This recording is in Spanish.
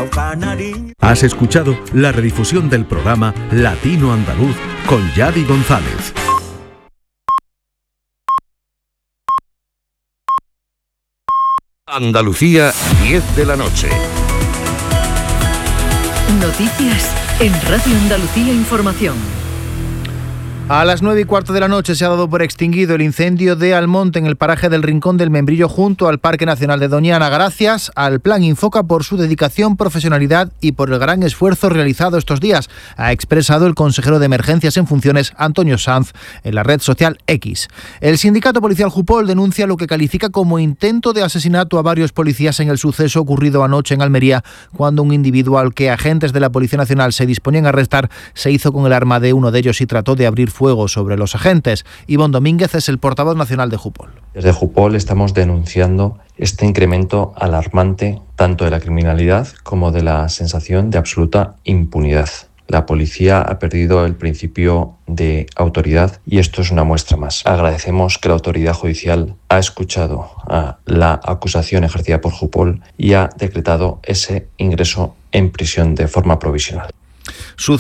Has escuchado la redifusión del programa Latino Andaluz con Yadi González. Andalucía, 10 de la noche. Noticias en Radio Andalucía Información. A las 9:15 de la noche se ha dado por extinguido el incendio de Almonte en el paraje del Rincón del Membrillo junto al Parque Nacional de Doñana, gracias al Plan Infoca por su dedicación, profesionalidad y por el gran esfuerzo realizado estos días, ha expresado el consejero de Emergencias en funciones, Antonio Sanz, en la red social X. El sindicato policial Jupol denuncia lo que califica como intento de asesinato a varios policías en el suceso ocurrido anoche en Almería, cuando un individuo al que agentes de la Policía Nacional se disponían a arrestar se hizo con el arma de uno de ellos y trató de abrir fuego sobre los agentes. Ivonne Domínguez es el portavoz nacional de Jupol. Desde Jupol estamos denunciando este incremento alarmante tanto de la criminalidad como de la sensación de absoluta impunidad. La policía ha perdido el principio de autoridad y esto es una muestra más. Agradecemos que la autoridad judicial ha escuchado a la acusación ejercida por Jupol y ha decretado ese ingreso en prisión de forma provisional.